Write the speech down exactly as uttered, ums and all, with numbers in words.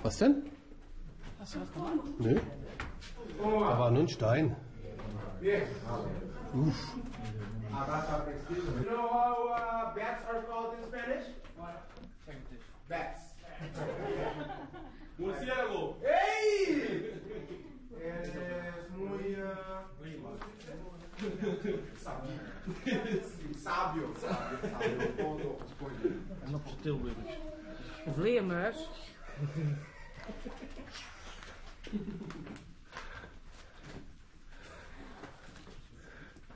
Was denn? Hast du was gemacht? Nö. Da war nur ein Stein. Uff. You know how uh, bats are called in Spanish? Bats. Murciélago. ¡Ey! Es muy uh, sábio. Sábio. Sábio. En op zijn Tilburgs. Vleermuis.